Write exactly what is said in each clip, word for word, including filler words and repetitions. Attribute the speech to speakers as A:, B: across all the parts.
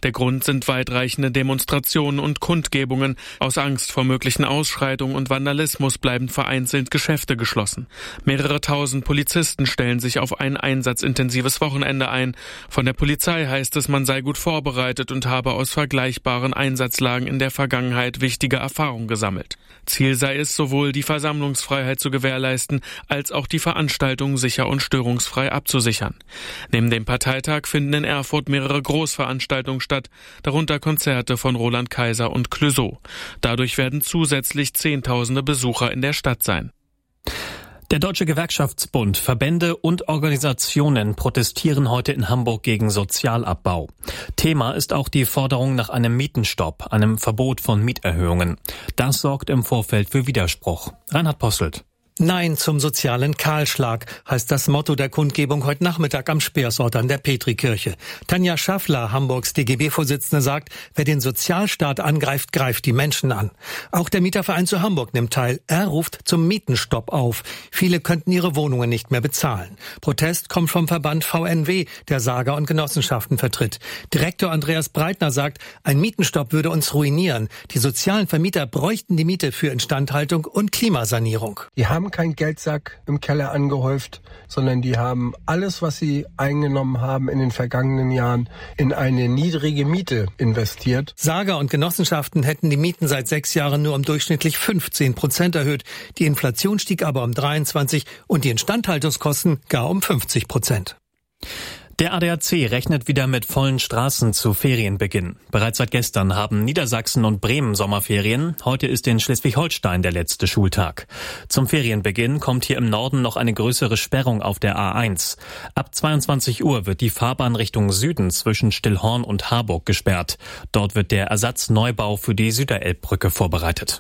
A: Der Grund sind weitreichende Demonstrationen und Kundgebungen. Aus Angst vor möglichen Ausschreitungen und Vandalismus bleiben vereinzelt Geschäfte geschlossen. Mehrere tausend Polizisten stellen sich auf ein einsatzintensives Wochenende ein. Von der Polizei heißt es, man sei gut vorbereitet und habe aus vergleichbaren Einsatzlagen in der Vergangenheit wichtige Erfahrungen gesammelt. Ziel sei es, sowohl die Versammlungsfreiheit zu gewährleisten, als auch die Veranstaltung sicher und störungsfrei abzusichern. Neben dem Parteitag finden in Erfurt mehrere Großveranstaltungen statt, darunter Konzerte von Roland Kaiser und Clouseau. Dadurch werden zusätzlich Zehntausende Besucher in der Stadt sein.
B: Der Deutsche Gewerkschaftsbund, Verbände und Organisationen protestieren heute in Hamburg gegen Sozialabbau. Thema ist auch die Forderung nach einem Mietenstopp, einem Verbot von Mieterhöhungen. Das sorgt im Vorfeld für Widerspruch. Reinhard Posselt.
C: Nein zum sozialen Kahlschlag heißt das Motto der Kundgebung heute Nachmittag am Speersort an der Petrikirche. Tanja Schaffler, Hamburgs D G B-Vorsitzende, sagt, wer den Sozialstaat angreift, greift die Menschen an. Auch der Mieterverein zu Hamburg nimmt teil. Er ruft zum Mietenstopp auf. Viele könnten ihre Wohnungen nicht mehr bezahlen. Protest kommt vom Verband V N W, der Sager und Genossenschaften vertritt. Direktor Andreas Breitner sagt, ein Mietenstopp würde uns ruinieren. Die sozialen Vermieter bräuchten die Miete für Instandhaltung und Klimasanierung.
D: Die haben kein Geldsack im Keller angehäuft, sondern die haben alles, was sie eingenommen haben in den vergangenen Jahren, in eine niedrige Miete investiert.
C: Sager und Genossenschaften hätten die Mieten seit sechs Jahren nur um durchschnittlich fünfzehn Prozent erhöht. Die Inflation stieg aber um dreiundzwanzig und die Instandhaltungskosten gar um fünfzig Prozent.
B: Der A D A C rechnet wieder mit vollen Straßen zu Ferienbeginn. Bereits seit gestern haben Niedersachsen und Bremen Sommerferien. Heute ist in Schleswig-Holstein der letzte Schultag. Zum Ferienbeginn kommt hier im Norden noch eine größere Sperrung auf der A eins. Ab zweiundzwanzig Uhr wird die Fahrbahn Richtung Süden zwischen Stillhorn und Harburg gesperrt. Dort wird der Ersatzneubau für die Süderelbbrücke vorbereitet.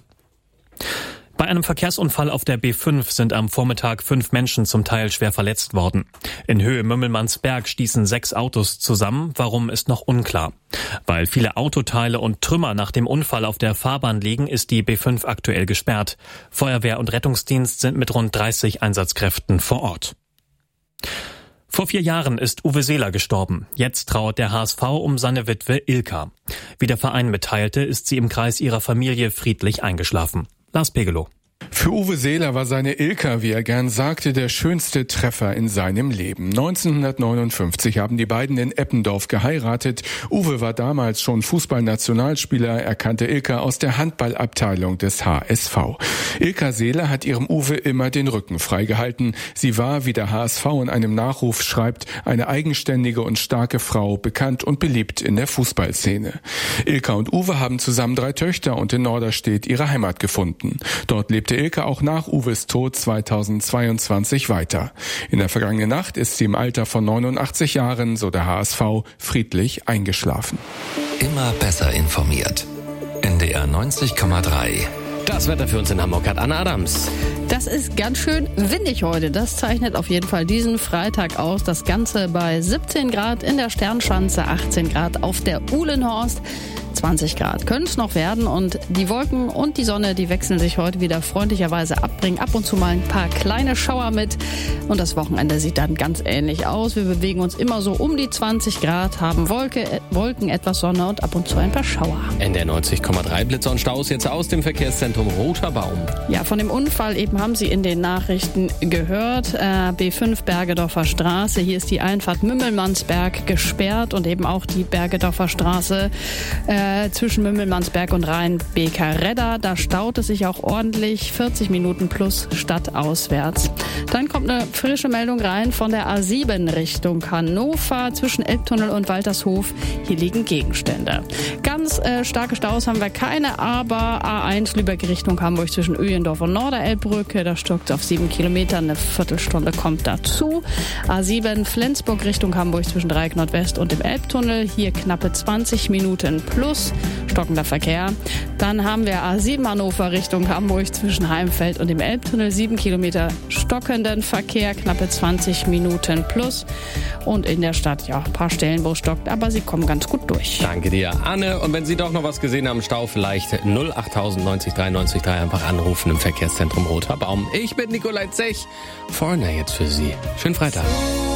B: Bei einem Verkehrsunfall auf der B fünf sind am Vormittag fünf Menschen zum Teil schwer verletzt worden. In Höhe Mümmelmannsberg stießen sechs Autos zusammen. Warum, ist noch unklar. Weil viele Autoteile und Trümmer nach dem Unfall auf der Fahrbahn liegen, ist die B fünf aktuell gesperrt. Feuerwehr und Rettungsdienst sind mit rund dreißig Einsatzkräften vor Ort. Vor vier Jahren ist Uwe Seeler gestorben. Jetzt trauert der H S V um seine Witwe Ilka. Wie der Verein mitteilte, ist sie im Kreis ihrer Familie friedlich eingeschlafen. Lars Pegelow.
E: Für Uwe Seeler war seine Ilka, wie er gern sagte, der schönste Treffer in seinem Leben. neunzehnhundertneunundfünfzig haben die beiden in Eppendorf geheiratet. Uwe war damals schon Fußballnationalspieler. Er kannte Ilka aus der Handballabteilung des H S V. Ilka Seeler hat ihrem Uwe immer den Rücken freigehalten. Sie war, wie der H S V in einem Nachruf schreibt, eine eigenständige und starke Frau, bekannt und beliebt in der Fußballszene. Ilka und Uwe haben zusammen drei Töchter und in Norderstedt ihre Heimat gefunden. Dort lebt Ilka auch nach Uwes Tod zweitausendzweiundzwanzig weiter. In der vergangenen Nacht ist sie im Alter von neunundachtzig Jahren, so der H S V, friedlich eingeschlafen.
F: Immer besser informiert. N D R neunzig Komma drei.
G: Das Wetter für uns in Hamburg hat Anna Adams.
H: Das ist ganz schön windig heute. Das zeichnet auf jeden Fall diesen Freitag aus. Das Ganze bei siebzehn Grad in der Sternschanze, achtzehn Grad auf der Uhlenhorst. zwanzig Grad können es noch werden und die Wolken und die Sonne, die wechseln sich heute wieder freundlicherweise ab, bringen ab und zu mal ein paar kleine Schauer mit und das Wochenende sieht dann ganz ähnlich aus. Wir bewegen uns immer so um die zwanzig Grad, haben Wolke, Wolken, etwas Sonne und ab und zu ein paar Schauer.
G: N D R neunzig Komma drei Blitzer und Staus jetzt aus dem Verkehrszentrum Roter Baum.
H: Ja, von dem Unfall eben haben Sie in den Nachrichten gehört. Äh, B fünf Bergedorfer Straße, hier ist die Einfahrt Mümmelmannsberg gesperrt und eben auch die Bergedorfer Straße äh, zwischen Mümmelmannsberg und Rhein-Beker-Redda. Da staut es sich auch ordentlich, vierzig Minuten plus stadtauswärts. Dann kommt eine frische Meldung rein von der A sieben Richtung Hannover zwischen Elbtunnel und Waltershof. Hier liegen Gegenstände. Ganz äh, starke Staus haben wir keine, aber A eins Lübeck Richtung Hamburg zwischen Öhlendorf und Norderelbbrücke. Da stockt es auf sieben Kilometer, eine Viertelstunde kommt dazu. A sieben Flensburg Richtung Hamburg zwischen Dreieck Nordwest und dem Elbtunnel. Hier knappe zwanzig Minuten plus. Stockender Verkehr. Dann haben wir A sieben Hannover Richtung Hamburg zwischen Heimfeld und dem Elbtunnel. sieben Kilometer stockenden Verkehr, knappe zwanzig Minuten plus. Und in der Stadt, ja, ein paar Stellen, wo es stockt, aber sie kommen ganz gut durch.
G: Danke dir, Anne. Und wenn Sie doch noch was gesehen haben, Stau vielleicht null acht neunzig drei neunzig drei einfach anrufen im Verkehrszentrum Roter Baum. Ich bin Nikolai Zech. Foreigner jetzt für Sie. Schönen Freitag.